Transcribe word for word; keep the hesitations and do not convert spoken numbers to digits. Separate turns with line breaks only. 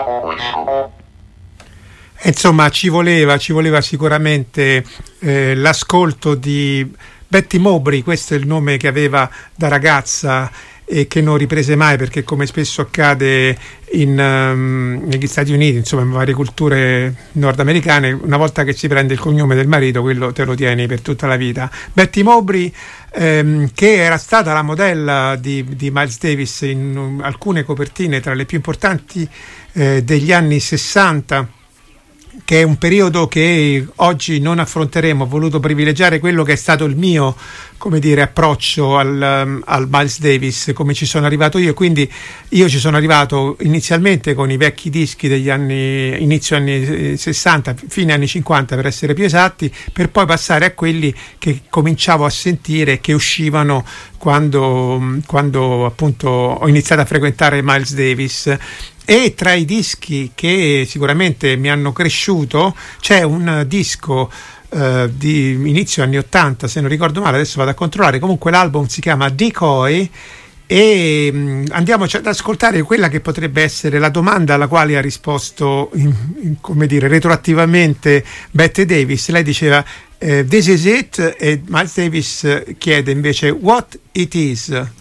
Insomma, ci voleva, ci voleva sicuramente eh, l'ascolto di Betty Mowbray, questo è il nome che aveva da ragazza e che non riprese mai, perché come spesso accade in, um, negli Stati Uniti, insomma in varie culture nordamericane, una volta che si prende il cognome del marito, quello te lo tieni per tutta la vita. Betty Mowbray, ehm, che era stata la modella di, di Miles Davis in um, alcune copertine tra le più importanti eh, degli anni sessanta, che è un periodo che oggi non affronteremo. Ho voluto privilegiare quello che è stato il mio, come dire, approccio al, al Miles Davis, come ci sono arrivato io. Quindi io ci sono arrivato inizialmente con i vecchi dischi degli anni, inizio anni sessanta, fine anni cinquanta per essere più esatti, per poi passare a quelli che cominciavo a sentire, che uscivano quando, quando appunto ho iniziato a frequentare Miles Davis. E tra i dischi che sicuramente mi hanno cresciuto c'è un disco uh, di inizio anni ottanta, se non ricordo male, adesso vado a controllare, comunque l'album si chiama Decoy, e um, andiamoci ad ascoltare quella che potrebbe essere la domanda alla quale ha risposto in, in, come dire, retroattivamente Bette Davis. Lei diceva uh, "This is it", e Miles Davis chiede invece "What it is".